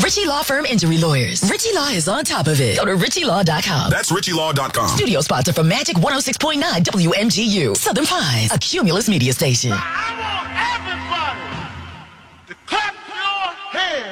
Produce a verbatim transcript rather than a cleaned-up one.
Ritchie Law Firm Injury Lawyers. Ritchie Law is on top of it. Go to ritchie law dot com. That's ritchie law dot com. Studio sponsor for Magic one oh six point nine W M G U. Southern Pines, a Cumulus media station.